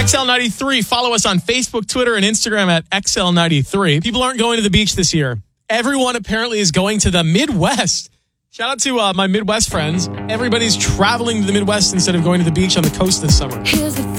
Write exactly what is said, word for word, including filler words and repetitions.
X L ninety-three. Follow us on Facebook, Twitter, and Instagram at X L ninety-three. People aren't going to the beach this year. Everyone apparently is going to the Midwest. Shout out to uh, my Midwest friends. Everybody's traveling to the Midwest instead of going to the beach on the coast this summer. Here's the